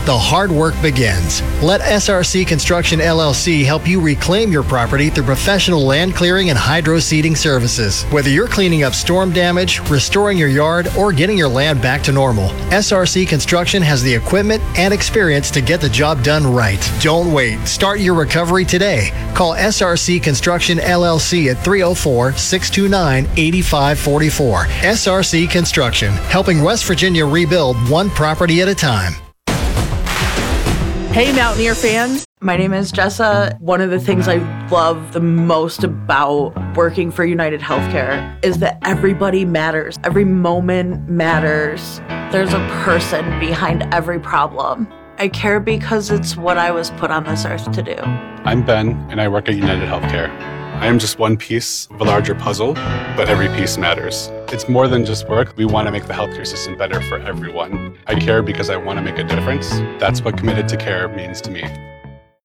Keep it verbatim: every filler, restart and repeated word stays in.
the hard work begins. Let S R C Construction L L C help you reclaim your property through professional land clearing and hydro seeding services. Whether you're cleaning up storm damage, restoring your yard, or getting your land back to normal, S R C Construction has the equipment and experience to get the job done right. Don't wait. Start your recovery today. Call S R C Construction L L C at three oh four, six two nine, eight five four four. S R C Construction, helping West Virginia rebuild one property at a time. Hey, Mountaineer fans. My name is Jessa. One of the things I love the most about working for United Healthcare is that everybody matters. Every moment matters. There's a person behind every problem. I care because it's what I was put on this earth to do. I'm Ben, and I work at United Healthcare. I am just one piece of a larger puzzle, but every piece matters. It's more than just work. We want to make the healthcare system better for everyone. I care because I want to make a difference. That's what committed to care means to me.